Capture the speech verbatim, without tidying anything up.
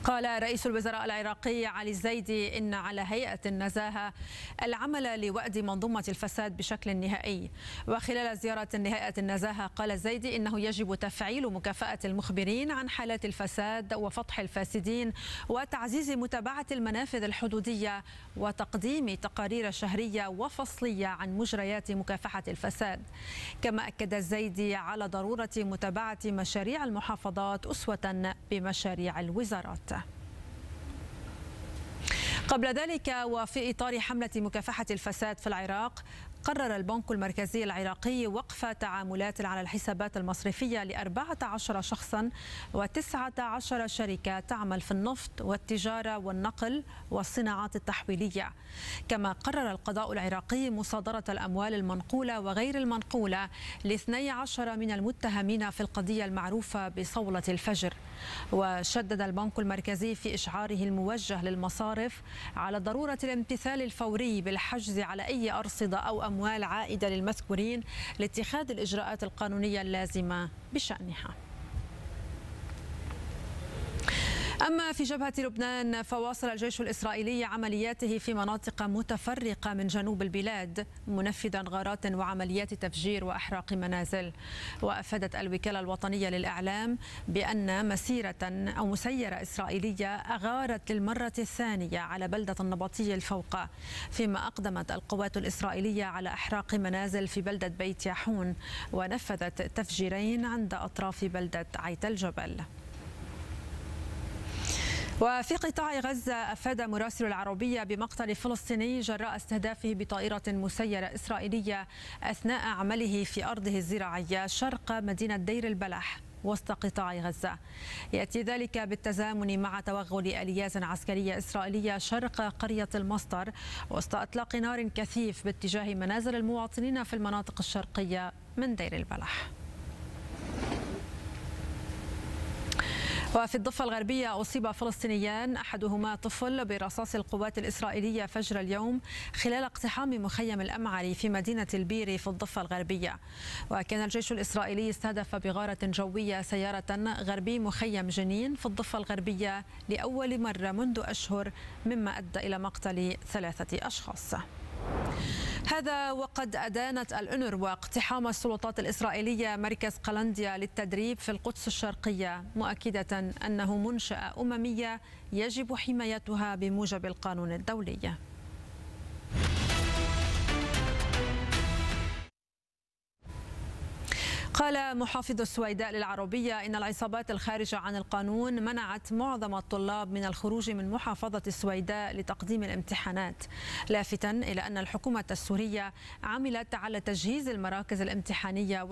قال رئيس الوزراء العراقي علي الزيدي إن على هيئة النزاهة العمل لوأد منظومة الفساد بشكل نهائي. وخلال زيارة لهيئة النزاهة قال الزيدي إنه يجب تفعيل مكافأة المخبرين عن حالات الفساد وفضح الفاسدين وتعزيز متابعة المنافذ الحدودية وتقديم تقارير شهرية وفصلية عن مجريات مكافحة الفساد. كما أكد الزيدي على ضرورة متابعة مشاريع المحافظات أسوة بمشاريع الوزارات. قبل ذلك وفي إطار حملة مكافحة الفساد في العراق، قرر البنك المركزي العراقي وقف تعاملات على الحسابات المصرفية لأربعة عشر شخصا وتسعة عشر شركة تعمل في النفط والتجارة والنقل والصناعات التحويلية. كما قرر القضاء العراقي مصادرة الأموال المنقولة وغير المنقولة لاثني عشر من المتهمين في القضية المعروفة بصولة الفجر. وشدد البنك المركزي في إشعاره الموجه للمصارف على ضرورة الامتثال الفوري بالحجز على أي أرصدة أو أموال عائدة للمذكورين لاتخاذ الإجراءات القانونية اللازمة بشأنها. أما في جبهة لبنان فواصل الجيش الإسرائيلي عملياته في مناطق متفرقة من جنوب البلاد منفذا غارات وعمليات تفجير وإحراق منازل. وأفادت الوكالة الوطنية للإعلام بأن مسيرة أو مسيرة إسرائيلية أغارت للمرة الثانية على بلدة النبطي الفوقة، فيما أقدمت القوات الإسرائيلية على إحراق منازل في بلدة بيت ياحون ونفذت تفجيرين عند أطراف بلدة عيت الجبل. وفي قطاع غزة أفاد مراسل العربية بمقتل فلسطيني جراء استهدافه بطائرة مسيرة إسرائيلية أثناء عمله في أرضه الزراعية شرق مدينة دير البلح وسط قطاع غزة. يأتي ذلك بالتزامن مع توغل آليات عسكرية إسرائيلية شرق قرية المصدر وسط إطلاق نار كثيف باتجاه منازل المواطنين في المناطق الشرقية من دير البلح. وفي الضفة الغربية أصيب فلسطينيان أحدهما طفل برصاص القوات الإسرائيلية فجر اليوم خلال اقتحام مخيم الأمعري في مدينة البيري في الضفة الغربية. وكان الجيش الإسرائيلي استهدف بغارة جوية سيارة غربي مخيم جنين في الضفة الغربية لأول مرة منذ أشهر، مما أدى إلى مقتل ثلاثة أشخاص. هذا وقد أدانت الأونروا اقتحام السلطات الإسرائيلية مركز قلنديا للتدريب في القدس الشرقية، مؤكدة أنه منشأة أممية يجب حمايتها بموجب القانون الدولي. قال محافظ السويداء للعربية إن العصابات الخارجة عن القانون منعت معظم الطلاب من الخروج من محافظة السويداء لتقديم الامتحانات، لافتا إلى أن الحكومة السورية عملت على تجهيز المراكز الامتحانية